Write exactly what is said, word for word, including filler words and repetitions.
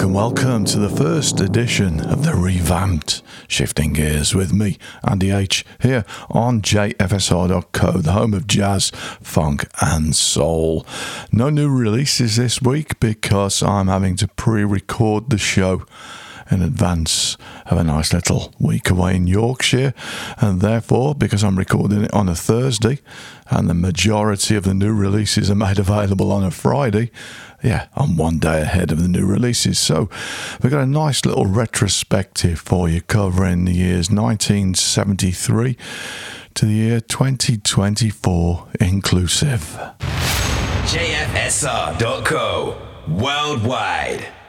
Welcome, welcome to the first edition of the revamped Shifting Gears with me, Andy H, here on J F S R dot co, the home of jazz, funk and soul. No new releases this week because I'm having to pre-record the show in advance of a nice little week away in Yorkshire, and therefore, because I'm recording it on a Thursday and the majority of the new releases are made available on a Friday, yeah, I'm one day ahead of the new releases. So we've got a nice little retrospective for you covering the years nineteen seventy-three to the year twenty twenty-four inclusive. J F S R dot co, worldwide.